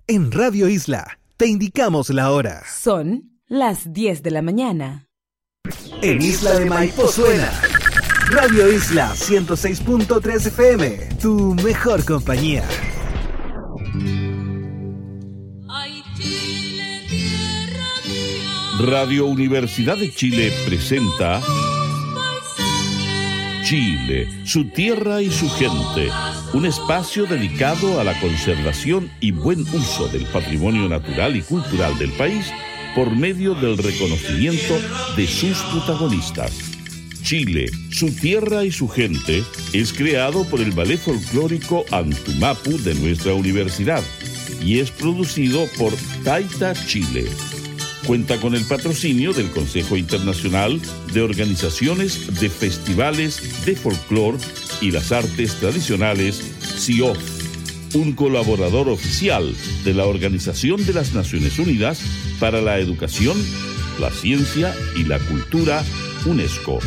En Radio Isla te indicamos la hora. Son las 10 de la mañana. En Isla de Maipo suena Radio Isla 106.3 FM, tu mejor compañía. Radio Universidad de Chile presenta Chile, su tierra y su gente, un espacio dedicado a la conservación y buen uso del patrimonio natural y cultural del país por medio del reconocimiento de sus protagonistas. Chile, su tierra y su gente es creado por el Ballet Folclórico Antumapu de nuestra universidad y es producido por Taita Chile. Cuenta con el patrocinio del Consejo Internacional de Organizaciones de Festivales de Folclor y las Artes Tradicionales, CIOF, un colaborador oficial de la Organización de las Naciones Unidas para la Educación, la Ciencia y la Cultura, UNESCO.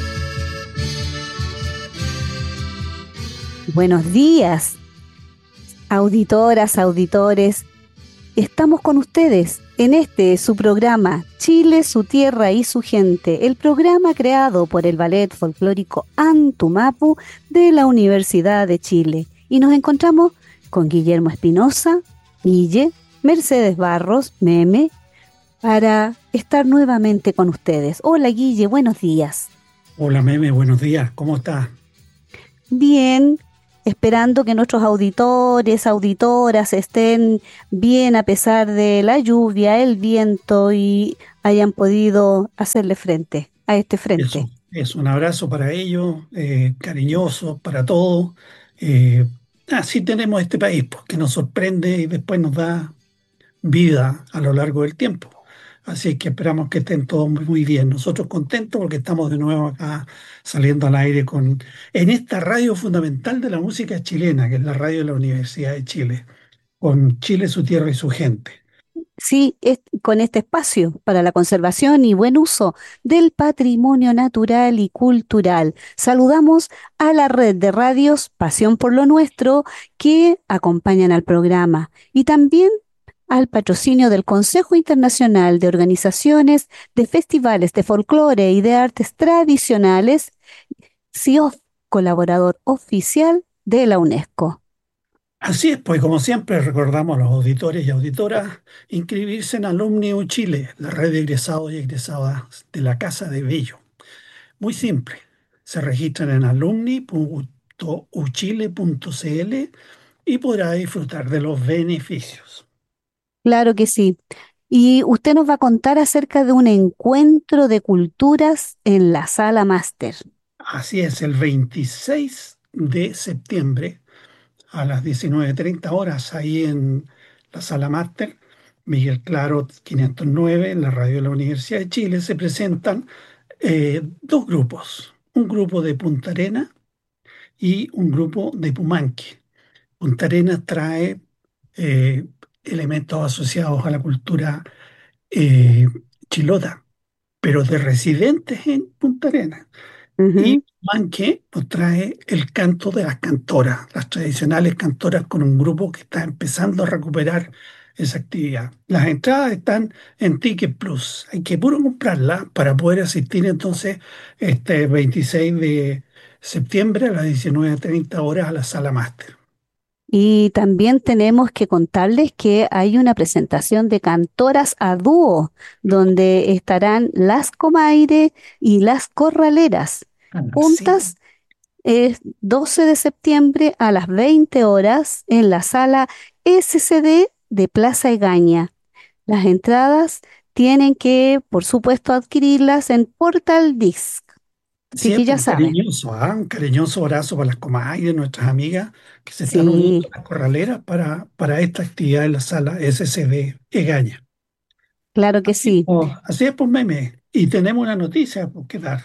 Buenos días, auditoras, auditores. Estamos con ustedes en su programa Chile, su tierra y su gente, el programa creado por el Ballet Folclórico Antumapu de la Universidad de Chile. Y nos encontramos con Guillermo Espinosa, Guille, Mercedes Barros, Meme, para estar nuevamente con ustedes. Hola Guille, buenos días. Hola Meme, buenos días, ¿cómo estás? Bien, esperando que nuestros auditores, auditoras estén bien a pesar de la lluvia, el viento y hayan podido hacerle frente a este frente. Eso, es un abrazo para ellos, cariñoso para todos. Así tenemos este país, pues, que nos sorprende y después nos da vida a lo largo del tiempo. Así que esperamos que estén todos muy bien. Nosotros contentos porque estamos de nuevo acá saliendo al aire en esta radio fundamental de la música chilena, que es la radio de la Universidad de Chile, con Chile, su tierra y su gente. Sí, con este espacio para la conservación y buen uso del patrimonio natural y cultural. Saludamos a la red de radios Pasión por lo Nuestro que acompañan al programa y también al patrocinio del Consejo Internacional de Organizaciones de Festivales de Folclore y de Artes Tradicionales, CIOF, colaborador oficial de la UNESCO. Así es, pues como siempre recordamos a los auditores y auditoras inscribirse en Alumni Chile, la red de egresados y egresadas de la Casa de Bello. Muy simple, se registran en alumni.uchile.cl y podrá disfrutar de los beneficios. Claro que sí. Y usted nos va a contar acerca de un encuentro de culturas en la Sala Máster. Así es, el 26 de septiembre a las 19:30 horas, ahí en la Sala Máster, Miguel Claro 509, en la radio de la Universidad de Chile, se presentan dos grupos, un grupo de Punta Arenas y un grupo de Pumanque. Punta Arenas trae eh, elementos asociados a la cultura eh, chilota, pero de residentes en Punta Arenas. Y Ujú. Manque nos trae el canto de las cantoras, las tradicionales cantoras con un grupo que está empezando a recuperar esa actividad. Las entradas están en Ticket Plus. Hay que puro comprarlas para poder asistir entonces este 26 de septiembre a las 19:30 horas a la Sala Máster. Y también tenemos que contarles que hay una presentación de cantoras a dúo, donde estarán las Comaire y las Corraleras, Sí, juntas. Es 12 de septiembre a las 20 horas en la sala SCD de Plaza Egaña. Las entradas tienen que, por supuesto, adquirirlas en Portal Disc. Así sí, es que ya un saben. cariñoso, un cariñoso abrazo para las comadres de nuestras amigas que se están uniendo Sí, a las corraleras para esta actividad en la sala SCD Egaña. claro que sí. Así es, pues, meme. Y tenemos una noticia por qué dar.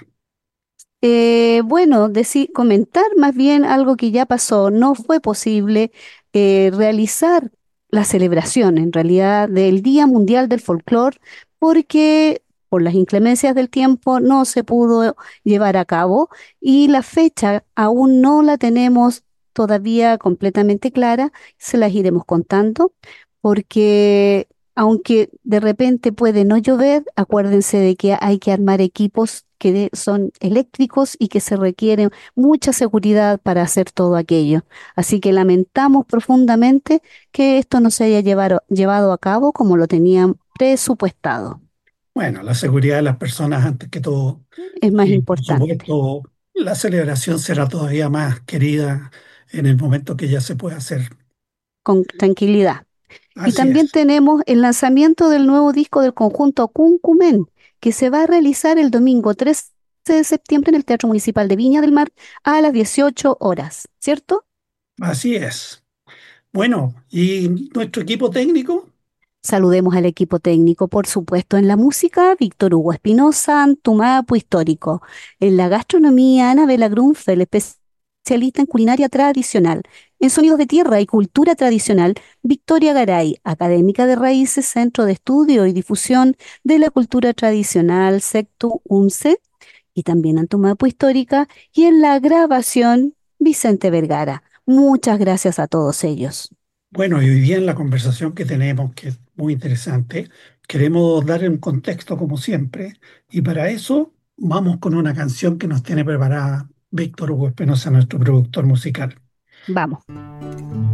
Bueno, comentar más bien algo que ya pasó. No fue posible realizar la celebración, en realidad, del Día Mundial del Folclor porque por las inclemencias del tiempo no se pudo llevar a cabo y la fecha aún no la tenemos todavía completamente clara. Se las iremos contando porque aunque de repente puede no llover, acuérdense de que hay que armar equipos son eléctricos y que se requiere mucha seguridad para hacer todo aquello. Así que lamentamos profundamente que esto no se haya llevado a cabo como lo tenían presupuestado. Bueno, la seguridad de las personas antes que todo. Es más Y por importante, supuesto, la celebración será todavía más querida en el momento que ya se pueda hacer. con tranquilidad. Y Así también es. tenemos el lanzamiento del nuevo disco del conjunto Cuncumen, que se va a realizar el domingo 13 de septiembre en el Teatro Municipal de Viña del Mar a las 18 horas, ¿cierto? Así es. Bueno, ¿y nuestro equipo técnico? Saludemos al equipo técnico, por supuesto, en la música, Víctor Hugo Espinosa, Antumapo Histórico. En la gastronomía, Anabela Grunfeld, especialista en culinaria tradicional. En sonidos de tierra y cultura tradicional, Victoria Garay, académica de raíces, Centro de Estudio y Difusión de la Cultura Tradicional, Sectu UNCE, y también Antumapo Histórica. Y en la grabación, Vicente Vergara. Muchas gracias a todos ellos. Bueno, y hoy día en la conversación que tenemos, que es muy interesante, queremos dar un contexto como siempre, y para eso vamos con una canción que nos tiene preparada Víctor Hugo Espinosa, nuestro productor musical. Vamos.